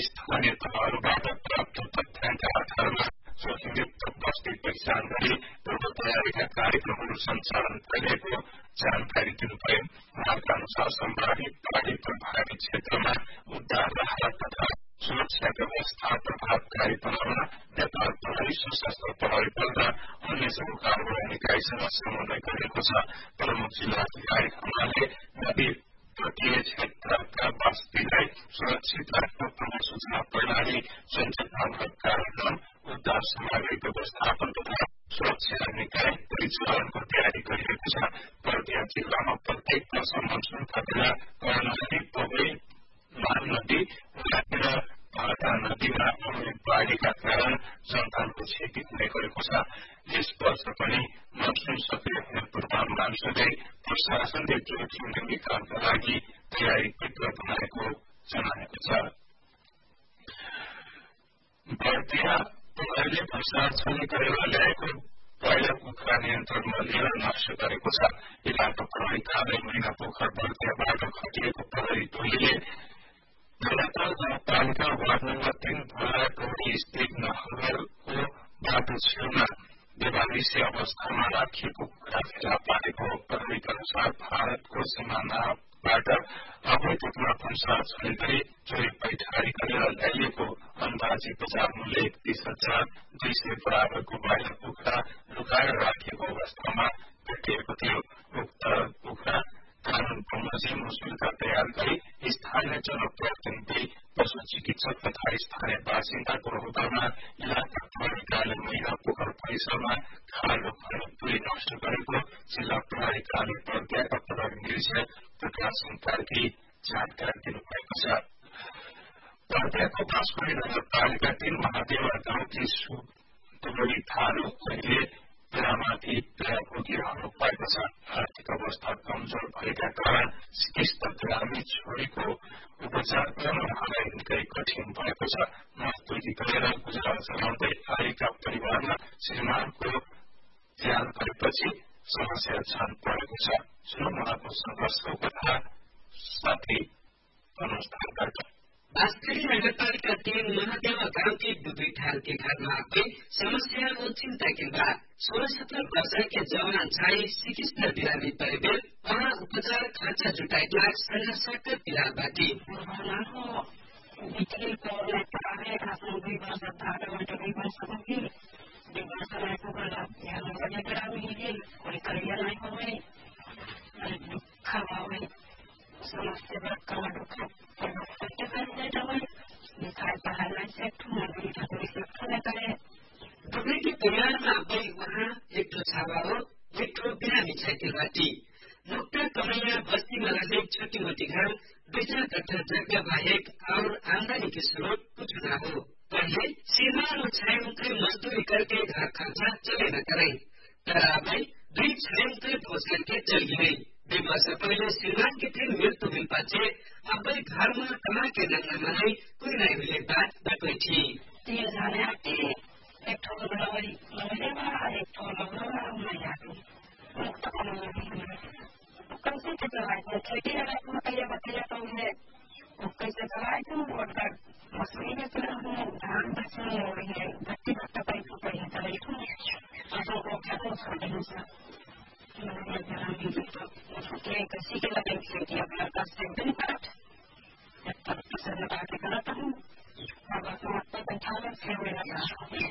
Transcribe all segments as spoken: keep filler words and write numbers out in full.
स्थानीय तहहरूबाट प्राप्त तथ्याङ्क आधारमा जोखिमयुक्त बस्ती पहिचान गरी पूर्व तयारीका कार्यक्रमहरू सञ्चालन गरिएको जानकारी दिनुभयो। उहाँका अनुसार सम्भावित बाढी प्रभावित क्षेत्रमा उद्धार राहत तथा सुरक्षा व्यवस्था प्रभावकारी बनाउन नेपाल प्रहरी, सशस्त्र प्रहरी बल र अन्य सरकारवाला निकायसँग समन्वय गरेको छ। प्रमुख जिल्लाधिकारी खनालले नदी तटीय क्षेत्रका बस्तीलाई सुरक्षित राख्न पूर्व सूचना प्रणाली सञ्चालन कार्यक्रम, उद्धार सामग्री व्यवस्थापन तथा सुरक्षा निकाय परिचालनको तयारी गरिएको छ। पर्दिया जिल्लामा प्रत्येक वर्ष मनसुनका बेला कर्णाली, पौडी, मान नदी र भाटा नदीमा आउने बाढीका कारण जनताको क्षति हुने गरेको छ। यस वर्ष पनि मनसुन सक्रिय हुने पूर्वानुमानसँगै प्रशासनले जोखिम निकालका लागि तयारी पत्र बनाएको जनाएको छ। बर्दिया प्रहरीले भ्रष्टाचार छल्ने गरेर ल्याएको पहिला कुखुरा नियन्त्रणमा लिएर नष्ट गरेको छ। इलाका प्रहरी कार्य मैना पोखर बर्दियाबाट खटिएको प्रहरी टोलीले बेलापाल गाउँपालिका वार्ड नम्बर तीन भोला टोली स्थित नहरको बाटो छेउमा बेवारिसी अवस्थामा राखिएको कुखुरा फेला पारेको प्रहरीका अनुसार भारतको सिमानाबाट अवैध रूपमा भ्रष्टाचार छल्ने गरी चोरी पैठारी गरेर ल्याइएको अन्दाजी बजार मूल्य एकतीस हजार दुई सय बराबरको बाहिर कुखुरा लुकाएर राखिएको अवस्थामा भेटिएको थियो। उक्त कुखुरा कानून बमोजिम मुस्लिमका तयार गरी स्थानीय जनप्रतिनिधि, पशु चिकित्सक तथा स्थानीय बासिन्दाको रहदामा इलाका प्रहरी कार्य मैना पोखर परिसरमा खाल रोक्ने पुरै नष्ट गरेको जिल्ला प्रहरी कार्य बर्दियाका प्रहरी निरीक्षक प्रकाश कार्की जानकारी दिनुभएको छ। बर्दियाको बाँसकोटी नगरपालिका तीन महादेवा गाउँकी सुदुबडी थारू अहिले पीड़ामाथि पीड़ा भोगिरहनु भएको छ। आर्थिक अवस्था कमजोर भएका कारण किस्त बिरामी छोरीको उपचार गर्न उहाँलाई निकै कठिन भएको छ। मजदुरी गरेर गुजारा चलाउँदै आएका परिवारमा श्रीमानको ज्यान भएपछि समस्या झन परेको छ। सुनौ उहाँको संघर्षको कथा साथै अनुष्ठानबाट। बाँसकोटी नगरपालिका तीन महादेवा गाउँकी डुबी ठालके घरमा आए समस्या और चिंता के बाद सोलह सत्रह वर्ष के जवान छाई चिकित्सा बिरामी परेबेल वहाँ उपचार खर्च जुटाएका संघर्षका पिराबाटी डुबे के परिवार में गई वहाँ एक ठो छावा हो, एक ठो बिरामी साइकिल बाटी मुक्ता कमैया बस्ती में रहे छोटी मोटी घर दुई चार कट्ठा जगह बाहेक और आमदनी के स्रोत कुछ न हो। पहले श्रीमान और छायमुख मजदूरी करके घर खर्चा चले न करें, पर अब दुई छायमुख भोज करके चल गई। दो वर्ष पहले श्रीमान की फिर मृत्यु हुई पाचे अब घर में कमा के नंगा मनाई कोई नहीं मिले बात बटोई थी। तीन जाने आते एक ठो लवरी लवरेवा एक ठो लवरेवा नहीं आती मुक्त कमैया कैसे के चलाए थे खेती लगा बताइए बताइए तो उन्हें कैसे चलाए थे वो मछली में चला हूँ धान बेचने हो रही है भट्टी भट्टा पाई तो पड़ी चलाई थी ऐसा को क्या तो छोटे हैं सर किसी के लगे खेती अपना दस से दिन काट तब से लगा के कराता हूँ अब अपना बैठा ले फेवरे लगा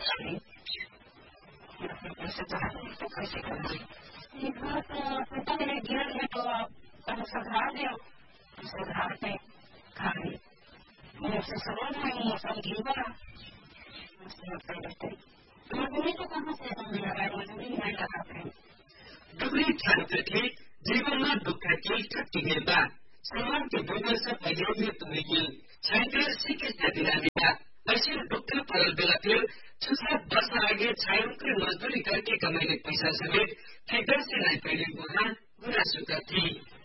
कैसे चलाए तो कैसे करेंगे ये घर तो मेरे गिर है तो आप सुधार दो सुधार के खाली मुझसे समझ नहीं है सब घीवा मजदूरी तो कहाँ से हमने लगाए मजदूरी नहीं लगाते डुबरी ठानकटले जीवनमा दुःख केही ठट्टी हेर्दा समाज के दो वर्ष पहले मृत्यु हुई छात्र चिकित्सा बिरामीका ऐसे दुःख पड़ल बेला फिर छह सात वर्ष आगे छायमुख मजदूरी करके कमाने पैसा समेत ठेकर से नहीं पहले वहाँ गुनासो करती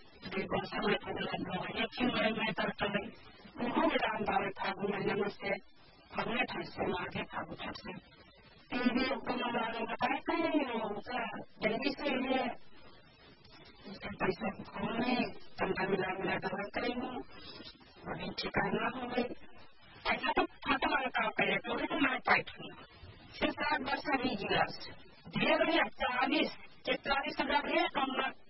फागु महीने से फगने ठट से माघे फागु ठट से टीवी बताए कहीं जल्दी से ये पैसा खोलने तंगा मिला मिला दवा करेंगे बड़ी ठिकाना हो गई ऐसा तो फोटो मैंने कहा पहले तो भी तो मैंने पाइप सुना छह सात वर्ष बीस गिलास धीरे धीरे चालीस इकतालीस हजार है कम